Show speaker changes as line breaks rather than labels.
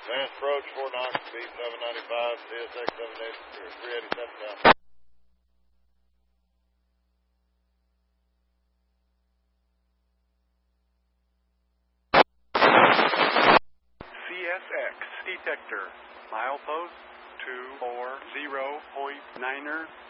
Advanced approach, Fort Knox, B795, CSX 387 down.
CSX detector, milepost 240.9er.